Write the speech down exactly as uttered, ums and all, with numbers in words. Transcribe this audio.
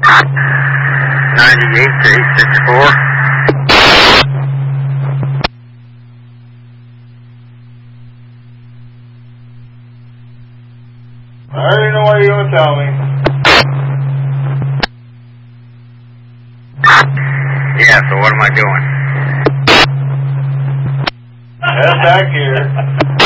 ninety-eight to eight sixty-four. I already know what you're going to tell me. Yeah, so what am I doing? Head back here.